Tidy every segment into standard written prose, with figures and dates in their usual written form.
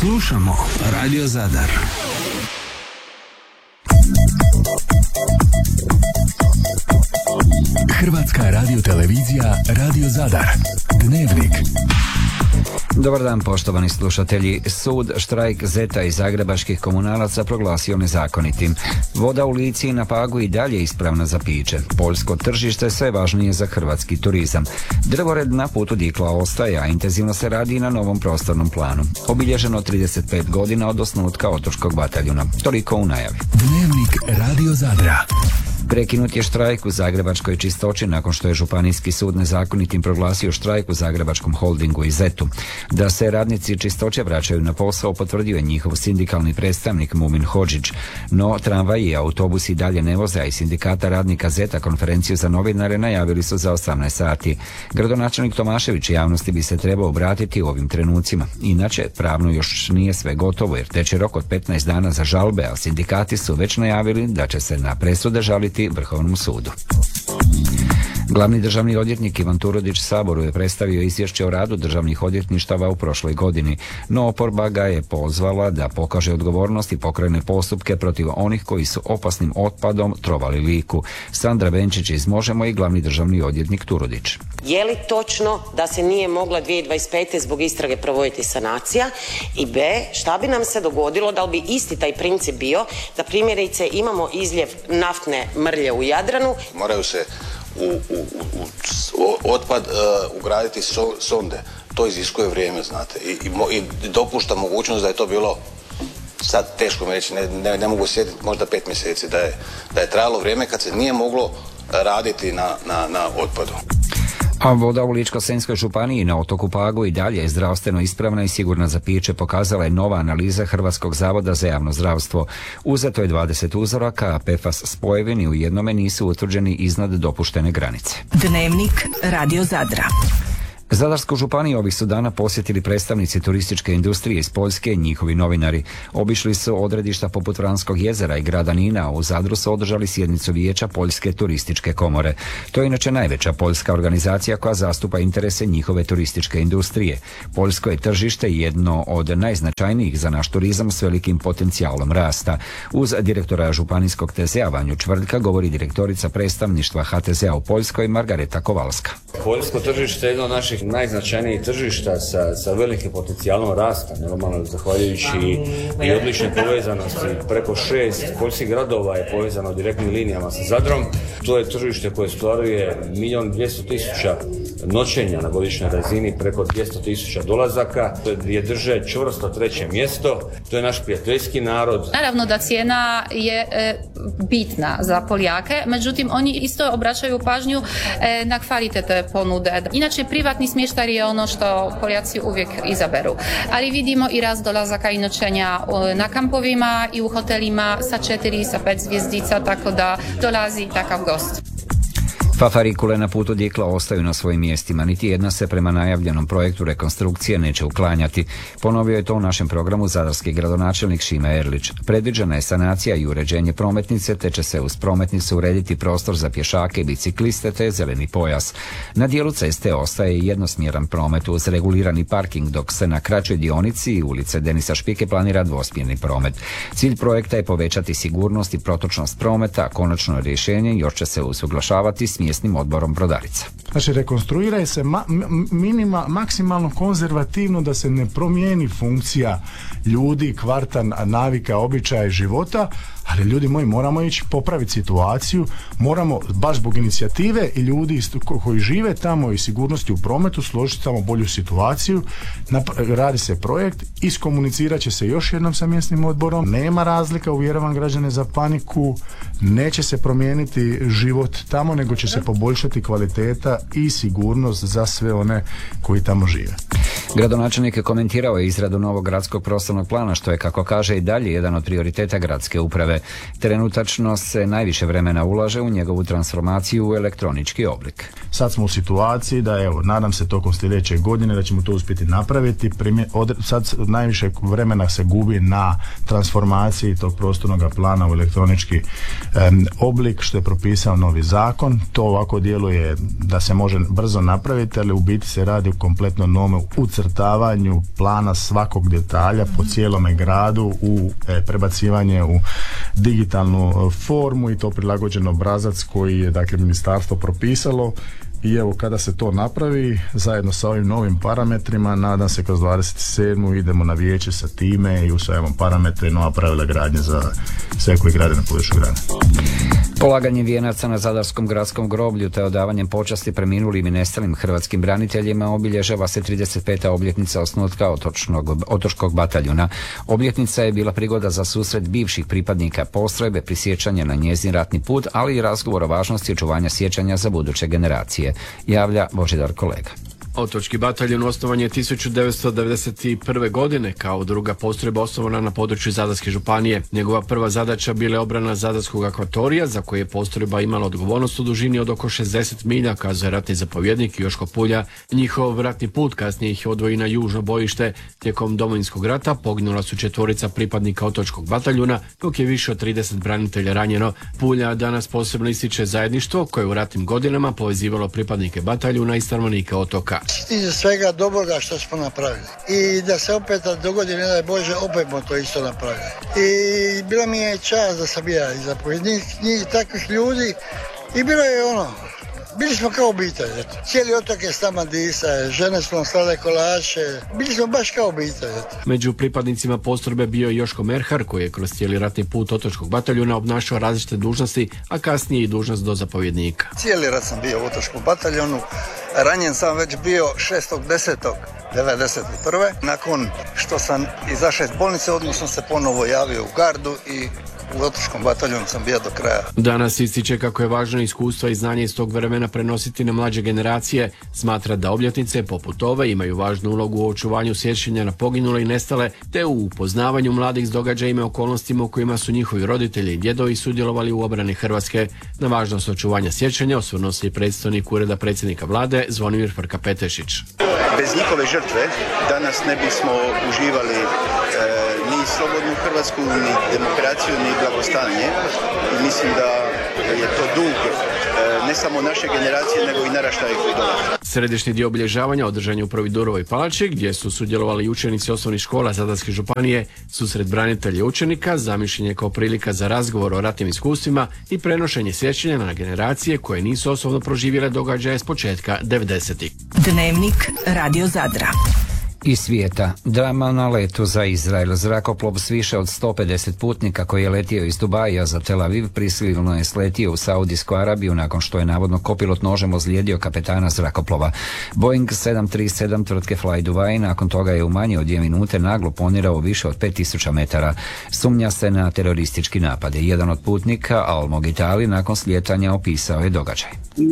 Slušamo Radio Zadar. Hrvatska radiotelevizija Radio Zadar. Dnevnik. Dobar dan, poštovani slušatelji. Sud štrajk Zeta i zagrebačkih komunalaca proglasio nezakonitim. Voda u Lici i na Pagu i dalje ispravna za piće. Poljsko tržište sve važnije za hrvatski turizam. Drvored na putu Dikla ostaje, a intenzivno se radi i na novom prostornom planu. Obilježeno 35 godina od osnutka otočkog bataljuna. Toliko u najavi. Dnevnik Radio Zadra. Prekinut je štrajk u zagrebačkoj čistoći nakon što je Županijski sud nezakonitim proglasio štrajk u Zagrebačkom holdingu i Zetu. Da se radnici čistoće vraćaju na posao potvrdio je njihov sindikalni predstavnik Mumin Hodžić. No tramvaji i autobusi i dalje ne voze, a i sindikata radnika Zeta konferenciju za novinare najavili su za 18 sati. Gradonačelnik Tomašević javnosti bi se trebao obratiti u ovim trenucima. Inače, pravno još nije sve gotovo jer teče rok od 15 dana za žalbe, a sindikati su već najavili da će se na presude žaliti Vrhovnom sudu. Glavni državni odvjetnik Ivan Turudić Saboru je predstavio izvješće o radu državnih odvjetništava u prošloj godini, no oporba ga je pozvala da pokaže odgovornost i pokrene postupke protiv onih koji su opasnim otpadom trovali Liku. Sandra Benčić iz Možemo i glavni državni odvjetnik Turudić. Je li točno da se nije mogla 2025. zbog istrage provoditi sanacija? I B, šta bi nam se dogodilo da li bi isti taj princip bio da primjerice imamo izljev naftne mrlje u Jadranu? Moraju se u otpad ugraditi sonde. To iziskuje vrijeme, znate. I dopušta mogućnost da je to bilo, sad teško mi reći, ne mogu sjetiti, možda 5 mjeseci da je trajalo vrijeme kad se nije moglo raditi na otpadu. A voda u Ličko-senjskoj županiji na otoku Pagu i dalje je zdravstveno ispravna i sigurna za piće, pokazala je nova analiza Hrvatskog zavoda za javno zdravstvo. Uzeto je 20 uzoraka, a PFAS spojevini u jednome nisu utvrđeni iznad dopuštene granice. Dnevnik Radio Zadra. Zadarsku županiju ovih su dana posjetili predstavnici turističke industrije iz Poljske i njihovi novinari. Obišli su odredišta poput Vranskog jezera i grada Nina, a u Zadru su održali sjednicu vijeća Poljske turističke komore. To je inače najveća poljska organizacija koja zastupa interese njihove turističke industrije. Poljsko je tržište jedno od najznačajnijih za naš turizam s velikim potencijalom rasta. Uz direktora županijskog TZ-a Vanju Čvrljka govori direktorica predstavništva HTZ-a u Poljskoj Margareta Kovalska. Poljsko tržište je jedno od naših najznačajnijih tržišta sa velikim potencijalom rasta, normalno zahvaljujući i odlične povezanosti. Preko 6 poljskih gradova je povezano direktnim linijama sa Zadrom. To je tržište koje stvaruje 1.200.000 noćenja na godišnjoj razini, preko 200.000 dolazaka, gdje drže čvrsto 3. mjesto. To je naš prijateljski narod. Naravno da cijena je bitna za Poljake, međutim oni isto obraćaju pažnju na kvalitet ponude. Inače, privatni smještaj je ono što Poljaci uvijek izaberu. Ali vidimo i rast dolazaka i noćenja na kampovima i u hotelima sa 4 i sa 5 zvjezdica, tako da dolazi takav gost. Fafarikule na putu Dikla ostaju na svojim mjestima. Niti jedna se prema najavljenom projektu rekonstrukcije neće uklanjati. Ponovio je to u našem programu zadarski gradonačelnik Šime Erlić. Predviđena je sanacija i uređenje prometnice, te će se uz prometnicu urediti prostor za pješake i bicikliste te zeleni pojas. Na dijelu ceste ostaje jednosmjeran promet uz regulirani parking, dok se na kraćoj dionici ulice Denisa Špike planira dvosmjerni promet. Cilj projekta je povećati sigurnost i protočnost prometa, a konačno rješenje još će se usuglašavati s mjesnim odborom Brodarica. Znači, rekonstruiraju se maksimalno konzervativno da se ne promijeni funkcija ljudi, kvarta, navika, običaja i života, ali ljudi moji, moramo ići popraviti situaciju, moramo baš zbog inicijative i ljudi koji žive tamo i sigurnosti u prometu složiti tamo bolju situaciju. Radi se projekt, iskomunicirat će se još jednom sa mjesnim odborom, nema razlika, uvjeravam građane, za paniku, neće se promijeniti život tamo, nego će se poboljšati kvaliteta i sigurnost za sve one koji tamo žive. Gradonačelnik je komentirao izradu novog gradskog prostornog plana, što je, kako kaže, i dalje jedan od prioriteta gradske uprave. Trenutačno se najviše vremena ulaže u njegovu transformaciju u elektronički oblik. Sad smo u situaciji da, evo, nadam se tokom sljedeće godine da ćemo to uspjeti napraviti. Sad najviše vremena se gubi na transformaciji tog prostornog plana u elektronički oblik, što je propisao novi zakon. To ovako djeluje da se može brzo napraviti, ali u biti se radi o kompletno nome ucrtanju ucrtavanju plana svakog detalja po cijelome gradu u prebacivanje u digitalnu formu i to prilagođen obrazac koji je dakle ministarstvo propisalo. I evo, kada se to napravi zajedno sa ovim novim parametrima, nadam se kroz 27. idemo na vijeće sa time i usvajamo parametre i nova pravila gradnje za sve koji grade na području grada. Polaganjem vijenaca na Zadarskom gradskom groblju te odavanjem počasti preminulim i nestalim hrvatskim braniteljima obilježava se 35. obljetnica osnutka otočkog bataljuna. Obljetnica je bila prigoda za susret bivših pripadnika postrojbe, prisjećanja na njezin ratni put, ali i razgovor o važnosti očuvanja sjećanja za buduće generacije, javlja Božidar Kolega. Otočki bataljon osnovan je 1991. godine kao druga postrojba osnovana na području Zadarske županije. Njegova prva zadaća bila je obrana Zadarskog akvatorija, za koje je postrojba imala odgovornost u dužini od oko 60 milja, kazao je ratni zapovjednik Joško Pulja. Njihov ratni put kasnije ih odvoji na južno bojište. Tijekom Domovinskog rata poginula su 4 pripadnika otočkog bataljuna, dok je više od 30 branitelja ranjeno. Pulja danas posebno ističe zajedništvo koje u ratnim godinama povezivalo pripadnike bataljuna i stanovnike otoka. Stiže svega dobroga što smo napravili i da se opet dogodi, ne daj Bože, opet smo to isto napravili. I bila mi je čast da sam ja i zapovjednik njih takvih ljudi i bilo je bili smo kao obitelj, eto. Cijeli otok je s nama disa, žene su nam slale kolače, bili smo baš kao obitelj, eto. Među pripadnicima postrojbe bio je Joško Merhar, koji je kroz cijeli ratni put otočkog bataljuna obnašao različite dužnosti, a kasnije i dužnost do zapovjednika. Cijeli rat sam bio u otočkom bataljonu, ranjen sam već bio 6.10.1991. Nakon što sam izašao iz bolnice, odmah sam se ponovo javio u gardu i u otočkom bataljonu sam bio do kraja. Danas ističe kako je važno iskustva i znanje iz tog vremena prenositi na mlađe generacije. Smatra da obljetnice poput ove imaju važnu ulogu u očuvanju sjećanja na poginule i nestale, te u upoznavanju mladih s događajima i okolnostima u kojima su njihovi roditelji i djedovi sudjelovali u obrani Hrvatske. Na važnost očuvanja sjećanja osvrnuo se i predstojnik Ureda predsjednika vlade Zvonimir Frka-Petešić. Bez njihove žrtve danas ne bismo uživali ni slobodnu Hrvatsku, ni demokraciju, ni blagostanje. I mislim da je to dug ne samo naše generacije, nego i naraštaje koji dolaze. Središnji dio obilježavanja održan je u Providurovoj palači, gdje su sudjelovali učenici osnovnih škola Zadarske županije. Susret branitelja i učenika zamišljen je kao prilika za razgovor o ratnim iskustvima i prenošenje sjećanja na generacije koje nisu osobno proživjele događaje s početka 90-ih. Dnevnik Radio Zadra. Iz svijeta. Drama na letu za Izrael. Zrakoplov s više od 150 putnika koji je letio iz Dubaija za Tel Aviv prisilno je sletio u Saudijsku Arabiju nakon što je navodno kopilot nožem ozlijedio kapetana zrakoplova. Boeing 737 tvrtke Fly Dubai nakon toga je u manje od 2 minute naglo ponirao više od 5000 metara. Sumnja se na teroristički napade. Jedan od putnika, Al Mogitali, nakon slijetanja opisao je događaj.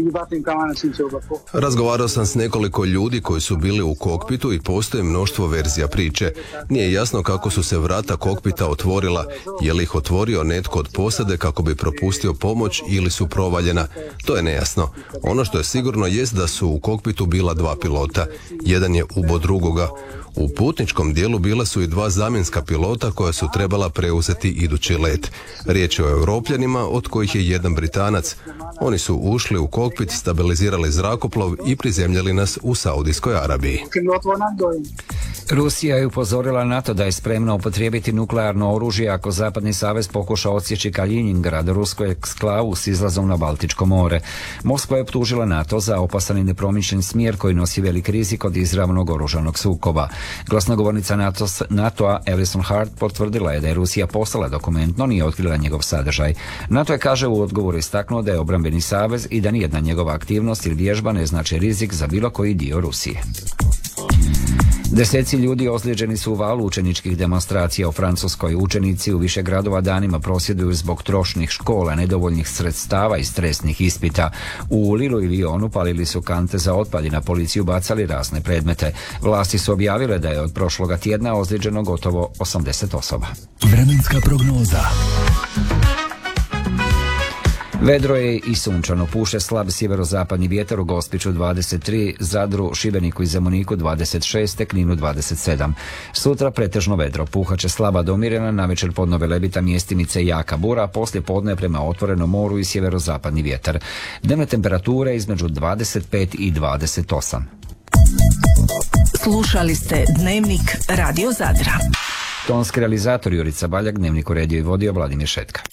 Razgovarao sam s nekoliko ljudi koji su bili u kokpitu i postoji mnoštvo verzija priče. Nije jasno kako su se vrata kokpita otvorila, je li ih otvorio netko od posade kako bi propustio pomoć ili su provaljena. To je nejasno. Ono što je sigurno jest da su u kokpitu bila 2 pilota. Jedan je ubo drugoga. U putničkom dijelu bila su i 2 zamjenska pilota koja su trebala preuzeti idući let. Riječ je o Europljanima, od kojih je jedan Britanac. Oni su ušli u kokpit, stabilizirali zrakoplov i prizemljali nas u Saudijskoj Arabiji. Rusija je upozorila NATO da je spremna upotrijebiti nuklearno oružje ako Zapadni savez pokuša odsjeći Kaliningrad, rusku eksklavu s izlazom na Baltičko more. Moskva je optužila NATO za opasan i nepromišljen smjer koji nosi velik rizik od izravnog oružanog sukoba. Glasnogovornica NATO-a Alison Hart potvrdila je da je Rusija poslala dokument, no nije otkrila njegov sadržaj. NATO je, kaže, u odgovoru istaknuo da je obrambeni savez i da nijedna njegova aktivnost ili vježba ne znači rizik za bilo koji dio Rusije. Deseci ljudi ozlijeđeni su u valu učeničkih demonstracija u Francuskoj. Učenici u više gradova danima prosvjeduju zbog trošnih škola, nedovoljnih sredstava i stresnih ispita. U Lilu i Lyonu palili su kante za otpad i na policiju bacali razne predmete. Vlasti su objavile da je od prošloga tjedna ozlijeđeno gotovo 80 osoba. Vremenska prognoza. Vedro je i sunčano, puše slab sjeverozapadni vjetar, u Gospiću 23, Zadru, Šibeniku i Zemuniku 26, te Kninu 27. Sutra pretežno vedro, puhaće slaba do umjerena, navečer podno Velebita, mjestimice i jaka bura, poslije podne prema otvorenom moru i sjeverozapadni vjetar. Dnevne temperature između 25 i 28. Slušali ste Dnevnik Radio Zadra. Tonski realizator Jurica Baljak, Dnevnik uredio i vodio Vladimir Šetka.